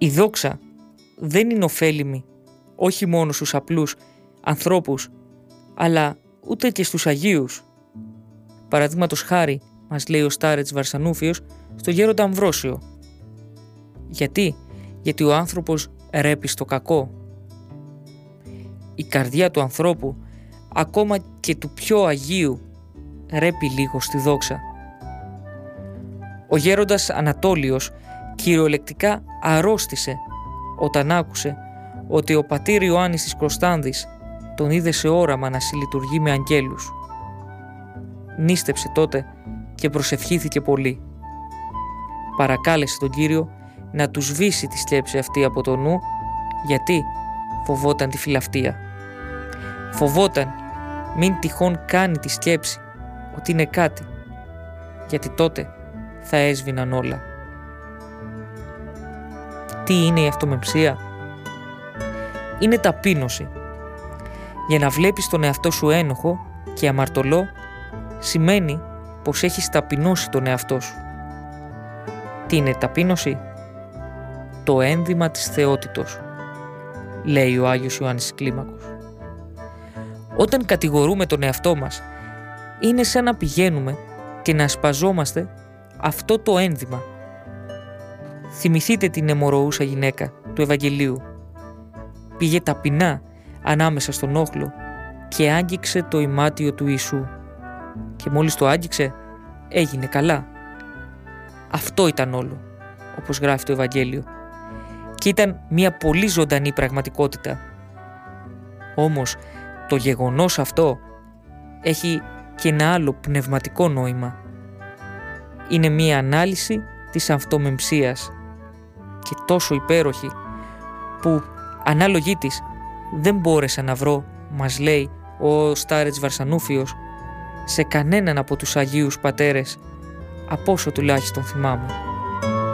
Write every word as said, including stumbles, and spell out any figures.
Η δόξα δεν είναι ωφέλιμη όχι μόνο στους απλούς ανθρώπους, αλλά ούτε και στους Αγίους. Παραδείγματος χάρη, μας λέει ο Στάρετς Βαρσανούφιος στο Γέροντα Αμβρόσιο. Γιατί? Γιατί ο άνθρωπος ρέπει στο κακό. Η καρδιά του ανθρώπου, ακόμα και του πιο Αγίου, ρέπει λίγο στη δόξα. Ο γέροντας Ανατόλιος κυριολεκτικά αρρώστησε όταν άκουσε ότι ο πατήρ Ιωάννης της Κωνστάνδης τον είδε σε όραμα να συλλειτουργεί με αγγέλους. Νίστεψε τότε και προσευχήθηκε πολύ. Παρακάλεσε τον Κύριο να του σβήσει τη σκέψη αυτή από το νου, γιατί φοβόταν τη φιλαυτία. Φοβόταν μην τυχόν κάνει τη σκέψη ότι είναι κάτι, γιατί τότε θα έσβηναν όλα. Τι είναι η αυτομεμψία? Είναι ταπείνωση. Για να βλέπεις τον εαυτό σου ένοχο και αμαρτωλό, σημαίνει πως έχεις ταπεινώσει τον εαυτό σου. Τι είναι ταπείνωση? Το ένδυμα της θεότητος, λέει ο Άγιος Ιωάννης Κλίμακος. Όταν κατηγορούμε τον εαυτό μας, είναι σαν να πηγαίνουμε και να ασπαζόμαστε αυτό το ένδυμα. Θυμηθείτε την αιμορροούσα γυναίκα του Ευαγγελίου. Πήγε ταπεινά ανάμεσα στον όχλο και άγγιξε το ημάτιο του Ιησού. Και μόλις το άγγιξε, έγινε καλά. Αυτό ήταν όλο, όπως γράφει το Ευαγγέλιο. Και ήταν μια πολύ ζωντανή πραγματικότητα. Όμως το γεγονός αυτό έχει και ένα άλλο πνευματικό νόημα. Είναι μια ανάλυση της αυτομεμψίας και τόσο υπέροχη που ανάλογη της δεν μπόρεσα να βρω, μας λέει ο Στάρετς Βαρσανούφιος, σε κανέναν από τους Αγίους Πατέρες, από όσο τουλάχιστον θυμάμαι.